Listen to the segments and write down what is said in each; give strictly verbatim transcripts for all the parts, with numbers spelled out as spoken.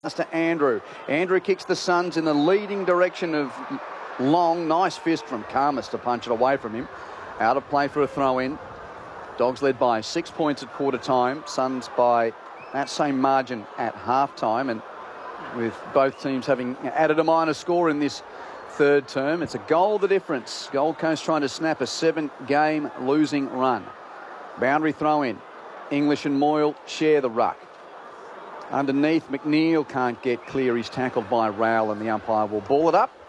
to Andrew. Andrew kicks the Suns in the leading direction of Long. Nice fist from Khamis to punch it away from him. Out of play for a throw-in. Dogs led by six points at quarter time. Suns by that same margin at half time. And with both teams having added a minor score in this third term, it's a goal the difference. Gold Coast trying to snap a seven-game losing run. Boundary throw-in. English and Moyle share the ruck. Underneath, McNeil can't get clear. He's tackled by Rowell, and the umpire will ball it up.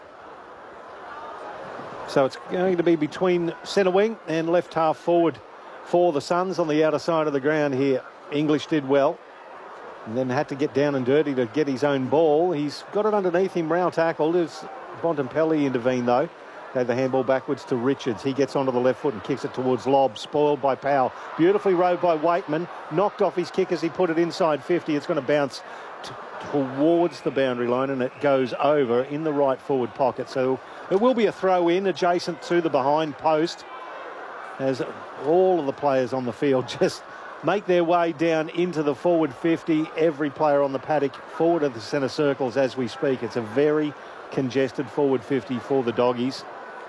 So it's going to be between centre wing and left half forward for the Suns on the outer side of the ground here. English did well and then had to get down and dirty to get his own ball. He's got it underneath him. Rowell tackled. As Bontempelli intervened, though. Gave the handball backwards to Richards. He gets onto the left foot and kicks it towards Lobb. Spoiled by Powell. Beautifully rowed by Waitman. Knocked off his kick as he put it inside fifty. It's going to bounce t- towards the boundary line, and it goes over in the right forward pocket. So it will be a throw in adjacent to the behind post as all of the players on the field just make their way down into the forward fifty. Every player on the paddock forward of the centre circles as we speak. It's a very congested forward fifty for the Doggies.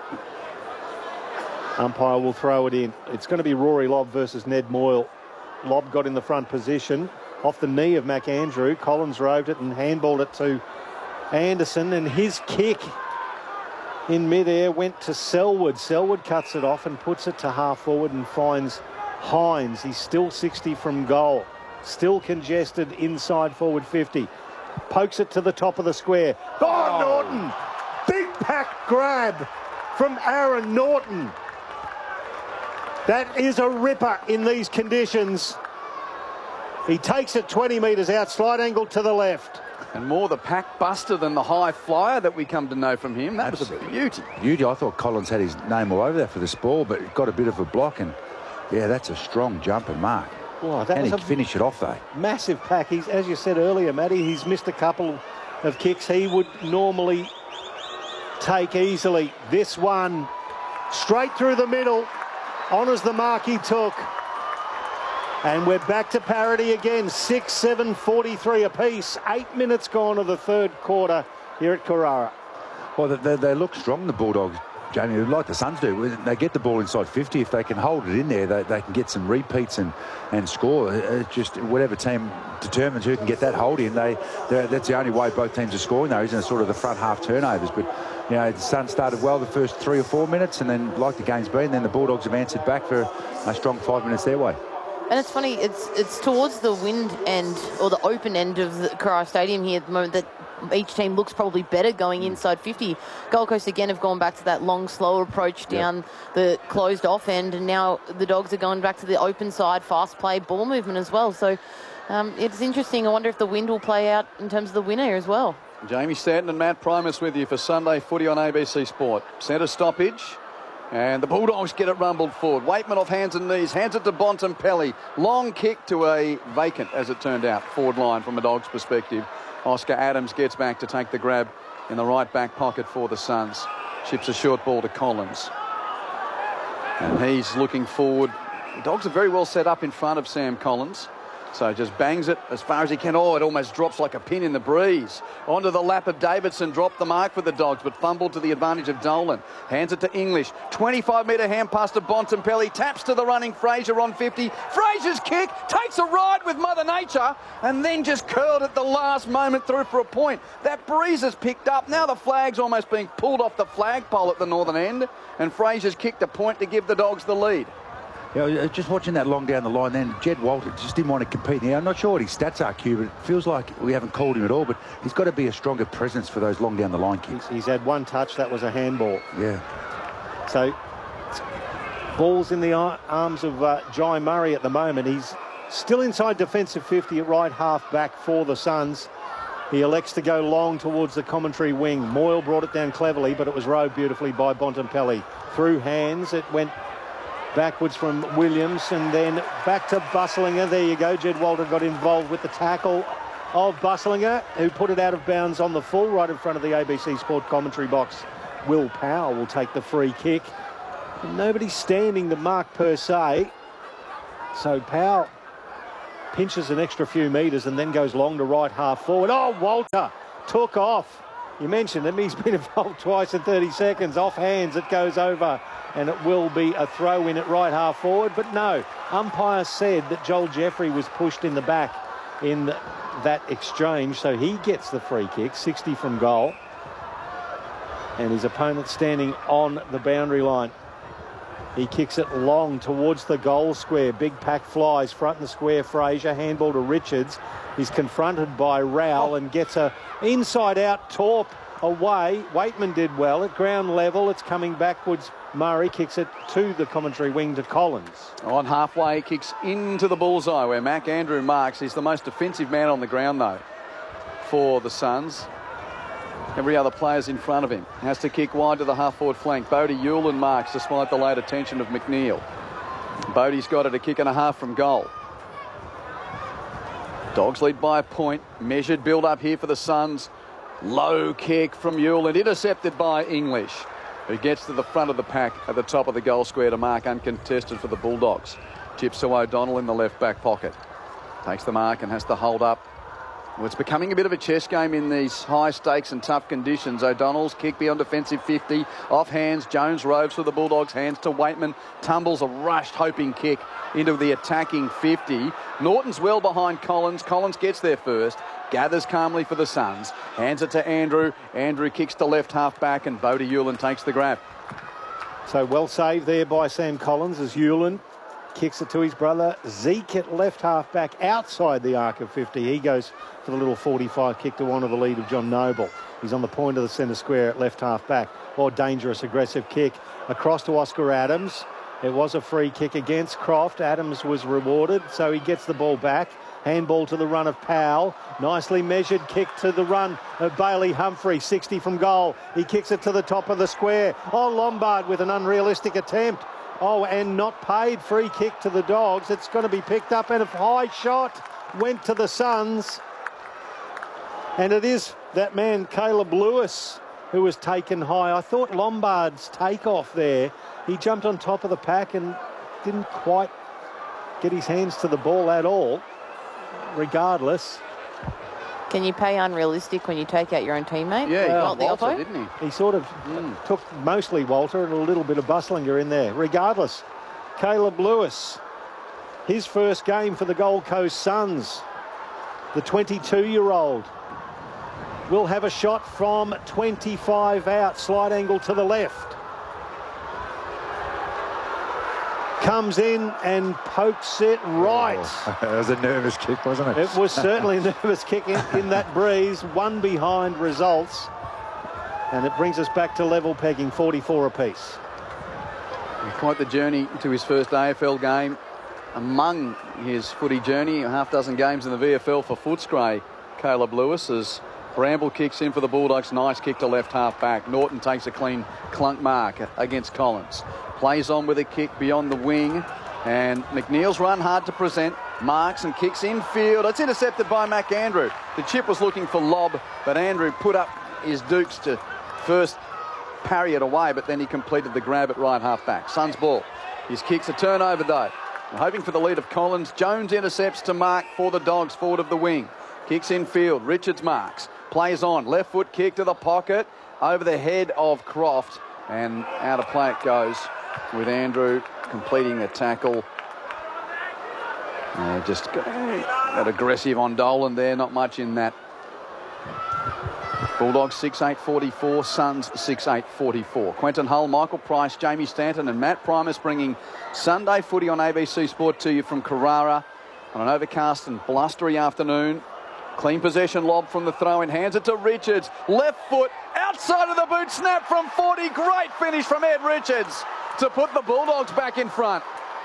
Umpire will throw it in. It's going to be Rory Lobb versus Ned Moyle. Lobb got in the front position off the knee of McAndrew. Collins roved it and handballed it to Anderson, and his kick in midair went to Selwood. Selwood cuts it off and puts it to half forward and finds Hines. He's still sixty from goal. Still congested inside forward fifty. Pokes it to the top of the square. Oh, oh. Norton! Big pack grab from Aaron Norton. That is a ripper in these conditions. He takes it twenty metres out, slide angle to the left. And more the pack buster than the high flyer that we come to know from him. That Absolutely. was a beauty. Beauty. I thought Collins had his name all over there for this ball, but got a bit of a block. And, yeah, that's a strong jump and mark. Oh, that Can was he finish it off, though? Massive pack. He's, as you said earlier, Matty, he's missed a couple of kicks he would normally take easily. This one, straight through the middle, honours the mark he took. And we're back to parity again, six seven forty-three apiece. Eight minutes gone of the third quarter here at Carrara. Well, they, they look strong, the Bulldogs, Jamie, like the Suns do. They get the ball inside fifty. If they can hold it in there, they, they can get some repeats and, and score. It's just whatever team determines who can get that hold in, they that's the only way both teams are scoring, though, isn't it? Sort of the front half turnovers. But, you know, the Suns started well the first three or four minutes, and then, like the game's been, then the Bulldogs have answered back for a strong five minutes their way. And it's funny, it's it's towards the wind end, or the open end of the Carrara Stadium here at the moment, that each team looks probably better going inside fifty. Gold Coast again have gone back to that long, slow approach down yep. the closed off end, and now the Dogs are going back to the open side, fast play, ball movement as well. So um, it's interesting. I wonder if the wind will play out in terms of the winner as well. Jamie Stanton and Matt Primus with you for Sunday Footy on A B C Sport. Centre stoppage. And the Bulldogs get it rumbled forward. Waitman off hands and knees, hands it to Bontempelli. Long kick to a vacant, as it turned out, forward line from a Dogs' perspective. Oscar Adams gets back to take the grab in the right back pocket for the Suns. Chips a short ball to Collins. And he's looking forward. The Dogs are very well set up in front of Sam Collins. So just bangs it as far as he can. Oh, it almost drops like a pin in the breeze. Onto the lap of Davidson. Dropped the mark for the Dogs, but fumbled to the advantage of Dolan. Hands it to English. twenty-five metre hand pass to Bontempelli. Taps to the running Fraser on fifty. Fraser's kick takes a ride with Mother Nature and then just curled at the last moment through for a point. That breeze has picked up. Now the flag's almost being pulled off the flagpole at the northern end, and Fraser's kicked a point to give the Dogs the lead. Yeah, just watching that long down the line then, Jed Walter just didn't want to compete. Now, I'm not sure what his stats are, Q, but it feels like we haven't called him at all, but he's got to be a stronger presence for those long down the line kicks. He's, he's had one touch, that was a handball. Yeah. So, ball's in the arms of uh, Jai Murray at the moment. He's still inside defensive fifty at right half back for the Suns. He elects to go long towards the commentary wing. Moyle brought it down cleverly, but it was rowed beautifully by Bontempelli. Through hands, it went backwards from Williams and then back to Busslinger. There you go. Jed Walter got involved with the tackle of Busslinger, who put it out of bounds on the full right in front of the A B C Sport commentary box. Will Powell will take the free kick. And nobody's standing the mark per se. So Powell pinches an extra few metres and then goes long to right half forward. Oh, Walter took off. You mentioned him. He's been involved twice in thirty seconds. Off hands, it goes over, and it will be a throw in at right half forward. But no, umpire said that Joel Jeffrey was pushed in the back in that exchange, so he gets the free kick, sixty from goal. And his opponent standing on the boundary line. He kicks it long towards the goal square. Big pack flies front and square. Fraser, handball to Richards. He's confronted by Rowell oh. and gets a inside-out torp away. Waitman did well at ground level. It's coming backwards. Murray kicks it to the commentary wing to Collins. On halfway, kicks into the bullseye where Mac Andrew marks. He's the most defensive man on the ground, though, for the Suns. Every other player's in front of him. Has to kick wide to the half-forward flank. Bodie Hewlin marks despite the late attention of McNeil. Bodie's got it a kick and a half from goal. Dogs lead by a point. Measured build-up here for the Suns. Low kick from Hewlin. Intercepted by English, who gets to the front of the pack at the top of the goal square to mark uncontested for the Bulldogs. Chips to O'Donnell in the left back pocket. Takes the mark and has to hold up. Well, it's becoming a bit of a chess game in these high stakes and tough conditions. O'Donnell's kick beyond defensive fifty. Off hands. Jones roves for the Bulldogs. Hands to Waitman. Tumbles a rushed hoping kick into the attacking fifty. Norton's well behind Collins. Collins gets there first. Gathers calmly for the Suns. Hands it to Andrew. Andrew kicks to left half back and Bodie Hewlin takes the grab. So well saved there by Sam Collins as Hewlin kicks it to his brother Zeke at left half back outside the arc of fifty. He goes for the little forty-five kick to honour the lead of John Noble. He's on the point of the centre square at left half back. Or dangerous aggressive kick across to Oscar Adams. It was a free kick against Croft. Adams was rewarded, so he gets the ball back. Handball to the run of Powell. Nicely measured kick to the run of Bailey Humphrey, sixty from goal. He kicks it to the top of the square. Oh, Lombard with an unrealistic attempt. Oh, and not paid. Free kick to the Dogs. It's going to be picked up, and a high shot went to the Suns. And it is that man, Caleb Lewis, who was taken high. I thought Lombard's takeoff there, he jumped on top of the pack and didn't quite get his hands to the ball at all. Regardless. Can you pay unrealistic when you take out your own teammate? Yeah, he well, got Walter, didn't he? He sort of mm. took mostly Walter and a little bit of Bustlinger in there. Regardless, Caleb Lewis, his first game for the Gold Coast Suns, the twenty-two-year-old, will have a shot from twenty-five out, slight angle to the left. Comes in and pokes it right. Oh, it was a nervous kick, wasn't it? It was certainly a nervous kick in, in that breeze. One behind results. And it brings us back to level pegging, forty-four apiece. Quite the journey to his first A F L game. Among his footy journey, a half dozen games in the V F L for Footscray, Caleb Lewis, as Bramble kicks in for the Bulldogs. Nice kick to left half back. Norton takes a clean clunk mark against Collins. Plays on with a kick beyond the wing. And McNeil's run hard to present. Marks and kicks infield. It's intercepted by Mac Andrew. The chip was looking for lob, but Andrew put up his dukes to first parry it away, but then he completed the grab at right half back. Suns ball. His kick's a turnover though. Hoping for the lead of Collins. Jones intercepts to mark for the Dogs forward of the wing. Kicks infield. Richards marks. Plays on. Left foot kick to the pocket. Over the head of Croft. And out of play it goes with Andrew completing the tackle. Uh, just got aggressive on Dolan there. Not much in that. Bulldogs six eight forty-four. Suns six eight forty-four. Quentin Hull, Michael Price, Jamie Stanton and Matt Primus bringing Sunday footy on A B C Sport to you from Carrara on an overcast and blustery afternoon. Clean possession lob from the throw-in. Hands it to Richards. Left foot outside of the boot. Snap from forty. Great finish from Ed Richards to put the Bulldogs back in front.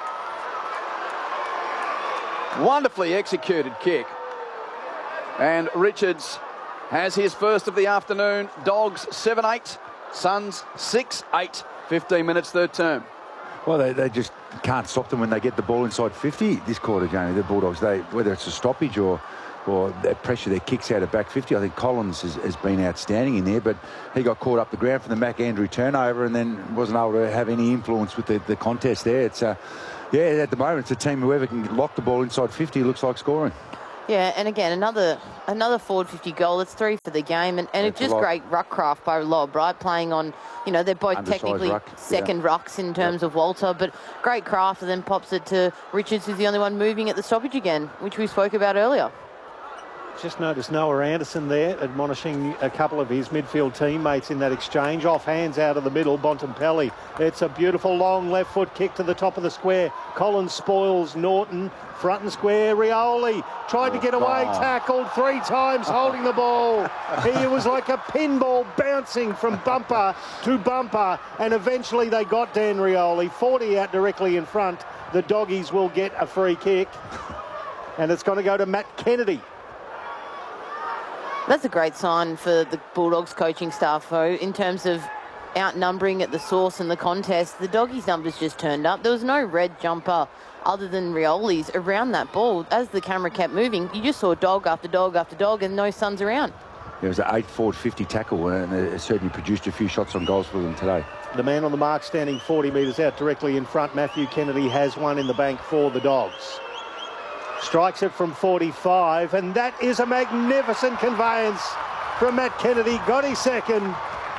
Wonderfully executed kick. And Richards has his first of the afternoon. Dogs seven eight. Suns six eight. fifteen minutes third term. Well, they, they just can't stop them when they get the ball inside fifty this quarter, Jamie. The Bulldogs, they whether it's a stoppage or or that pressure, their kicks out of back fifty. I think Collins has, has been outstanding in there, but he got caught up the ground for the Mac Andrew turnover and then wasn't able to have any influence with the, the contest there. It's a Yeah, at the moment, it's a team whoever can lock the ball inside fifty looks like scoring. Yeah, and again, another another forward fifty goal. It's three for the game, and, and it's just great ruck craft by Lobb, right? Playing on, you know, they're both Undersized technically ruck, second yeah. rucks in terms yep. of Walter, but great craft, and then pops it to Richards, who's the only one moving at the stoppage again, which we spoke about earlier. Just noticed Noah Anderson there admonishing a couple of his midfield teammates in that exchange. Off hands out of the middle, Bontempelli. It's a beautiful long left foot kick to the top of the square. Collins spoils Norton. Front and square, Rioli tried to get away, Oh. tackled three times, holding the ball. He was like a pinball bouncing from bumper to bumper, and eventually they got Dan Rioli. forty out directly in front. The Doggies will get a free kick, and it's going to go to Matt Kennedy. That's a great sign for the Bulldogs coaching staff, though, in terms of outnumbering at the source in the contest. The Doggies' numbers just turned up. There was no red jumper other than Rioli's around that ball. As the camera kept moving, you just saw dog after dog after dog and no Suns around. It was an eight forward fifty tackle, and it certainly produced a few shots on goals for them today. The man on the mark standing forty metres out directly in front, Matthew Kennedy, has one in the bank for the Dogs. Strikes it from forty-five, and that is a magnificent conveyance from Matt Kennedy. Got his second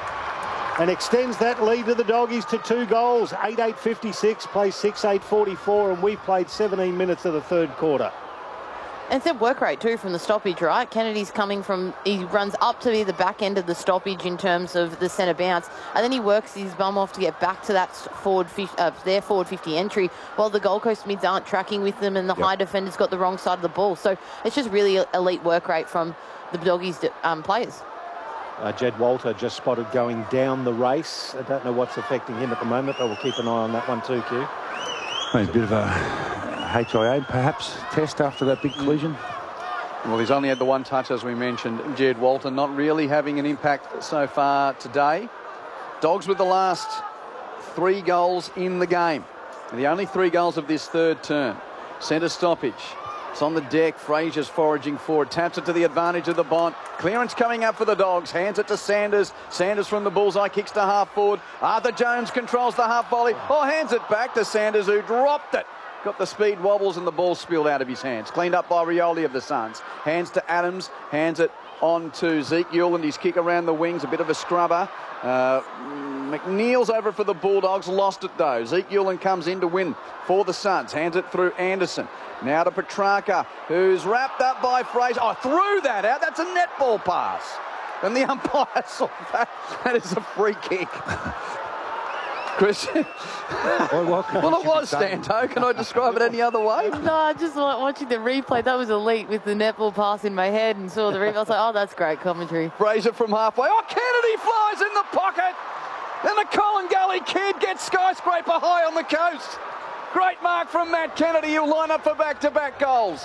and extends that lead to the Doggies to two goals. eight eight fifty-six, plays six eight forty-four, and we've played seventeen minutes of the third quarter. And it's a work rate too from the stoppage, right? Kennedy's coming from, he runs up to the back end of the stoppage in terms of the centre bounce, and then he works his bum off to get back to that forward, uh, their forward fifty entry, while the Gold Coast mids aren't tracking with them, and the yep. high defender's got the wrong side of the ball. So it's just really elite work rate from the Doggies um, players. Uh, Jed Walter just spotted going down the race. I don't know what's affecting him at the moment, but we'll keep an eye on that one too, Q. Well, a bit of a H I A perhaps test after that big collision. Well, he's only had the one touch, as we mentioned. Jed Walter not really having an impact so far today. Dogs with the last three goals in the game. The only three goals of this third term. Centre stoppage. It's on the deck. Frazier's foraging forward. Taps it to the advantage of the Bont. Clearance coming up for the Dogs. Hands it to Sanders. Sanders from the bullseye. Kicks to half forward. Arthur Jones controls the half volley. Oh, hands it back to Sanders, who dropped it. Got the speed wobbles and the ball spilled out of his hands. Cleaned up by Rioli of the Suns. Hands to Adams. Hands it on to Zeke Yuland. His kick around the wings. A bit of a scrubber. Uh, McNeil's over for the Bulldogs. Lost it though. Zeke Yuland comes in to win for the Suns. Hands it through Anderson. Now to Petrarca, who's wrapped up by Fraser. Oh, threw that out. That's a netball pass. And the umpire saw that. That is a free kick. Chris? well, well, well, it was, Stanto. Can I describe it any other way? No, I just like watching the replay. That was elite with the netball pass in my head and saw the replay. I was like, oh, that's great commentary. Fraser from halfway. Oh, Kennedy flies in the pocket. Then the Colin Gully kid gets skyscraper high on the coast. Great mark from Matt Kennedy. He'll line up for back-to-back goals.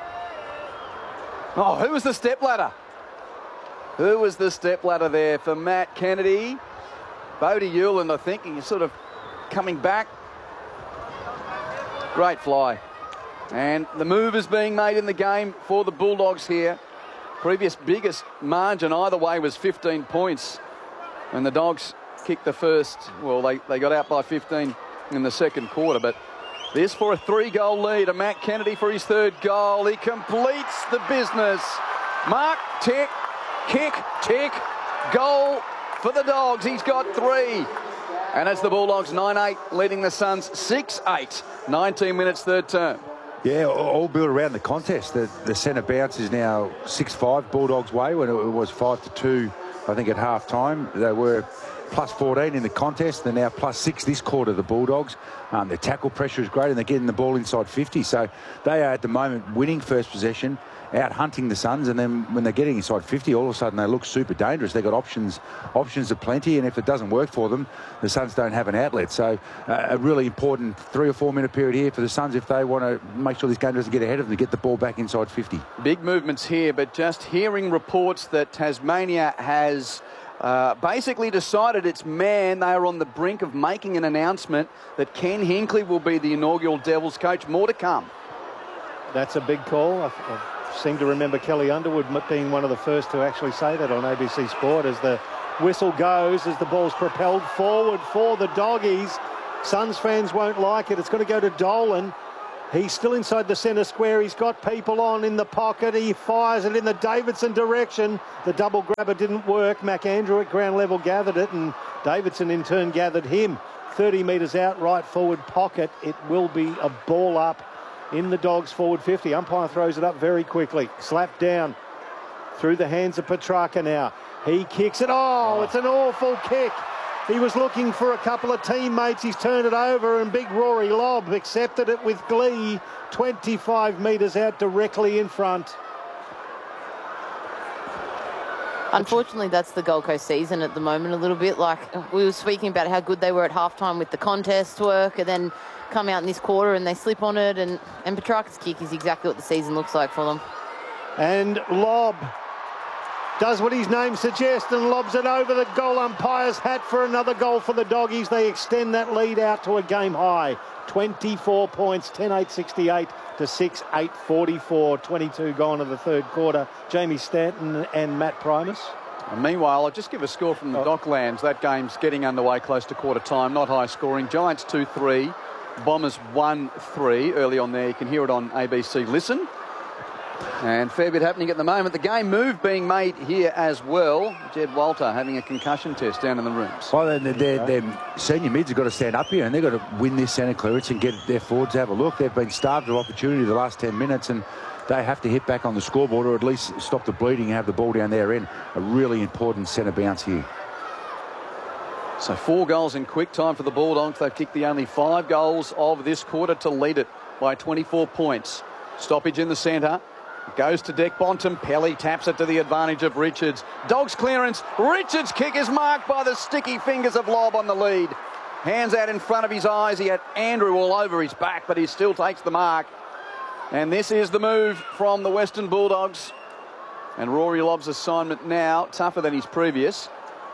Oh, who was the stepladder? Who was the stepladder there for Matt Kennedy? Bodie Yuland, I think, he's sort of coming back. Great fly. And the move is being made in the game for the Bulldogs here. Previous biggest margin either way was fifteen points. And the Dogs kicked the first, well, they, they got out by fifteen in the second quarter. But this for a three-goal lead. And Matt Kennedy for his third goal. He completes the business. Mark, tick, kick, tick, goal for the Dogs. He's got three. And it's the Bulldogs nine eight leading the Suns six eight. nineteen minutes third term. Yeah, all built around the contest. The, the centre bounce is now six five Bulldogs way when it was five to two, I think, at half time. They were plus fourteen in the contest. They're now plus six this quarter, the Bulldogs. Um, their tackle pressure is great and they're getting the ball inside fifty. So they are at the moment winning first possession, out hunting the Suns, and then when they're getting inside fifty, all of a sudden they look super dangerous. They've got options options aplenty, and if it doesn't work for them, the Suns don't have an outlet. So uh, a really important three or four minute period here for the Suns if they want to make sure this game doesn't get ahead of them to get the ball back inside fifty. Big movements here, but just hearing reports that Tasmania has Uh, basically decided it's man. They are on the brink of making an announcement that Ken Hinkley will be the inaugural Devils coach. More to come. That's a big call. I, I seem to remember Kelly Underwood being one of the first to actually say that on A B C Sport as the whistle goes, as the ball's propelled forward for the Doggies. Suns fans won't like it. It's going to go to Dolan. He's still inside the centre square. He's got people on in the pocket. He fires it in the Davidson direction. The double grabber didn't work. McAndrew at ground level gathered it, and Davidson in turn gathered him. thirty metres out, right forward pocket. It will be a ball up in the Dogs forward fifty. Umpire throws it up very quickly. Slapped down through the hands of Petrarca now. He kicks it. Oh, it's an awful kick. He was looking for a couple of teammates. He's turned it over, and big Rory Lobb accepted it with glee. twenty-five metres out, directly in front. Unfortunately, that's the Gold Coast season at the moment a little bit. Like, we were speaking about how good they were at halftime with the contest work, and then come out in this quarter and they slip on it, and, and Petrarca's kick is exactly what the season looks like for them. And Lobb does what his name suggests and lobs it over the goal umpire's hat for another goal for the Doggies. They extend that lead out to a game high. twenty-four points, ten eight sixty-eight to six eight forty-four. twenty-two gone to the third quarter. Jamie Stanton and Matt Primus. And meanwhile, I'll just give a score from the Oh. Docklands. That game's getting underway close to quarter time. Not high scoring. Giants two three. Bombers one three. Early on there. You can hear it on A B C Listen. And fair bit happening at the moment. The game move being made here as well. Jed Walter having a concussion test down in the rooms. Well, their, their, their senior mids have got to stand up here, and they've got to win this centre clearance and get their forwards to have a look. They've been starved of opportunity the last ten minutes, and they have to hit back on the scoreboard or at least stop the bleeding and have the ball down their end. A really important centre bounce here. So four goals in quick time for the Bulldogs. They've kicked the only five goals of this quarter to lead it by twenty-four points. Stoppage in the centre. Goes to deck. Bontempelli taps it to the advantage of Richards. Dogs clearance. Richards' kick is marked by the sticky fingers of Lobb on the lead. Hands out in front of his eyes. He had Andrew all over his back, but he still takes the mark. And this is the move from the Western Bulldogs. And Rory Lobb's assignment now tougher than his previous.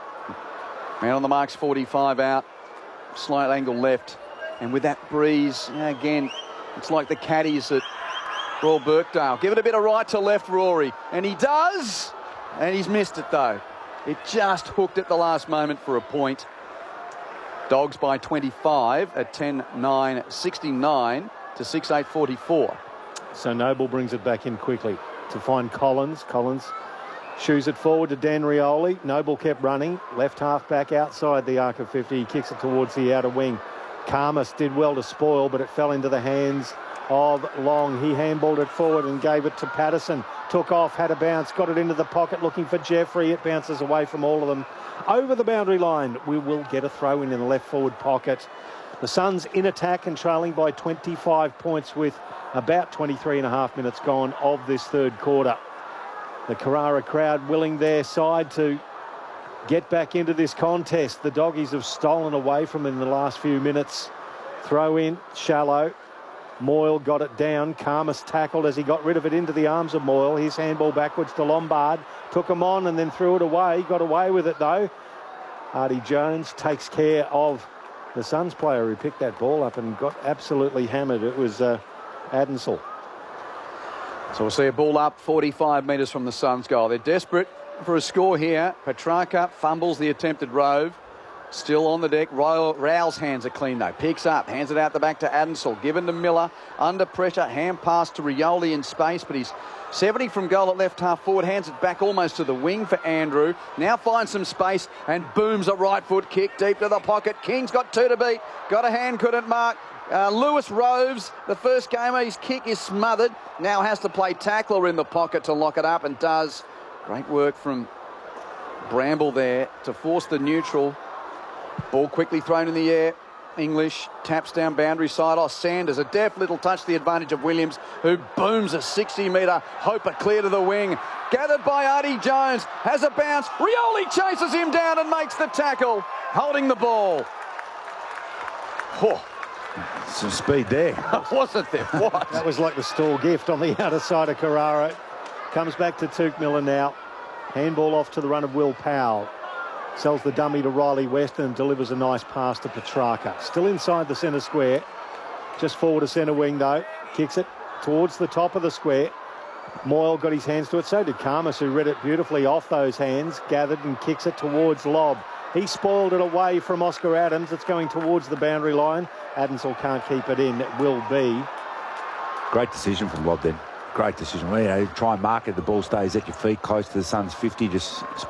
Man on the mark's forty-five out. Slight angle left. And with that breeze, again, it's like the caddies at Royal Birkdale. Give it a bit of right to left, Rory. And he does. And he's missed it, though. It just hooked at the last moment for a point. Dogs by twenty-five at ten nine sixty-nine to six eight forty-four. So Noble brings it back in quickly to find Collins. Collins shoes it forward to Dan Rioli. Noble kept running. Left half back outside the arc of fifty. He kicks it towards the outer wing. Karmas did well to spoil, but it fell into the hands of Long. He handballed it forward and gave it to Patterson. Took off, had a bounce, got it into the pocket looking for Jeffrey. It bounces away from all of them. Over the boundary line, we will get a throw in in the left forward pocket. The Suns in attack and trailing by twenty-five points with about twenty-three and a half minutes gone of this third quarter. The Carrara crowd willing their side to get back into this contest. The Doggies have stolen away from them in the last few minutes. Throw in, shallow. Moyle got it down. Karmas tackled as he got rid of it into the arms of Moyle. His handball backwards to Lombard. Took him on and then threw it away. Got away with it though. Artie Jones takes care of the Suns player who picked that ball up and got absolutely hammered. It was uh, Adensel. So we'll see a ball up forty-five metres from the Suns goal. They're desperate for a score here. Petrarca fumbles the attempted rove. Still on the deck. Rao's hands are clean though. Picks up, hands it out the back to Adensel. Given to Miller. Under pressure. Hand pass to Rioli in space, but he's seventy from goal at left half forward. Hands it back almost to the wing for Andrew. Now finds some space and booms a right foot kick deep to the pocket. King's got two to beat. Got a hand, couldn't mark. Uh, Lewis Roves, the first gamer, his kick is smothered. Now has to play tackler in the pocket to lock it up and does. Great work from Bramble there to force the neutral. Ball quickly thrown in the air. English taps down boundary side off Sanders. A deft little touch, the advantage of Williams, who booms a sixty metre hoper clear to the wing. Gathered by Artie Jones. Has a bounce. Rioli chases him down and makes the tackle. Holding the ball. Oh. Some speed there. Wasn't there? What? That was like the stall gift on the outer side of Carrara. Comes back to Tuke Miller now. Handball off to the run of Will Powell. Sells the dummy to Riley West and delivers a nice pass to Petrarca. Still inside the centre square. Just forward to centre wing though. Kicks it towards the top of the square. Moyle got his hands to it. So did Karmas, who read it beautifully off those hands. Gathered and kicks it towards Lobb. He spoiled it away from Oscar Adams. It's going towards the boundary line. Adamsall can't keep it in. It will be. Great decision from Lobb then. Great decision. Well, you know, try and mark it. The ball stays at your feet, close to the Suns' fifty. Just